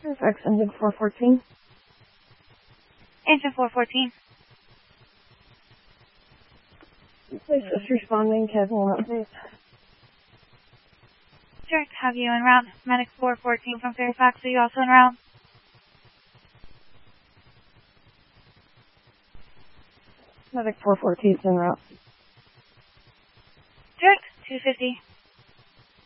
Fairfax, engine 414. Engine 414. Please just responding, casual update. Sure, have you en route. Medic 414 from Fairfax, are you also en route? Medic 414 is en route. Direct 250.